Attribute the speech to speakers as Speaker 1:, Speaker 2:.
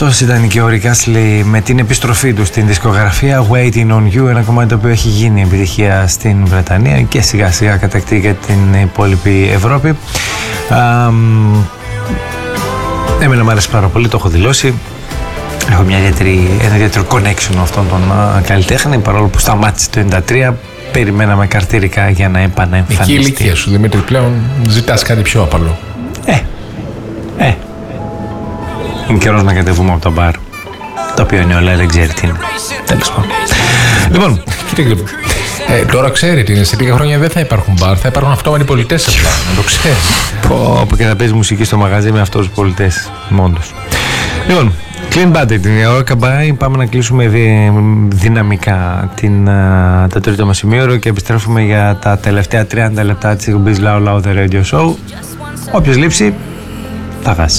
Speaker 1: Αυτός ήταν και ο Rick Astley με την επιστροφή του στην δισκογραφία Waiting on You, ένα κομμάτι το οποίο έχει γίνει επιτυχία στην Βρετανία και σιγά σιγά κατακτεί και την υπόλοιπη Ευρώπη. Εμένα μου αρέσει πάρα πολύ, το έχω δηλώσει. Έχω ένα ιδιαίτερο connection με αυτόν τον καλλιτέχνη, παρόλο που σταμάτησε το 1993. Περιμέναμε καρτήρικα για να επανεμφανιστεί.
Speaker 2: Εκεί η ηλικία σου, Δημήτρη, πλέον ζητάς κάτι πιο απαλό.
Speaker 1: Είναι καιρός να κατεβούμε από το μπαρ, το οποίο είναι όλα, δεν ξέρει τι είναι. Τέλος πάντων. Λοιπόν,
Speaker 2: τώρα ξέρει τι είναι. Σε λίγα χρόνια δεν θα υπάρχουν μπαρ, θα υπάρχουν αυτόματοι πολιτές απλά. Να το ξέρει.
Speaker 1: Πω και θα παίζει μουσική στο μαγαζί με αυτούς τους πολιτές μόντως. Λοιπόν, Clean Bandit την ώρα καμπάει. Πάμε να κλείσουμε δυναμικά το τρίτο μας σημείο και επιστρέφουμε για τα τελευταία 30 λεπτά της εκπομπής Loud Loud The Radio Show. Όποιος λείψει θα χάσει.